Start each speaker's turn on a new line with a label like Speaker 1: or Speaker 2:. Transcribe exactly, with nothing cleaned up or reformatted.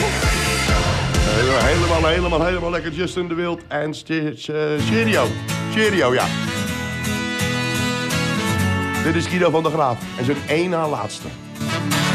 Speaker 1: Helemaal, helemaal, helemaal lekker. Justin de Wild en Cheerio. Cheerio, ja. Dit is Guido van der Graaf en zijn één na laatste.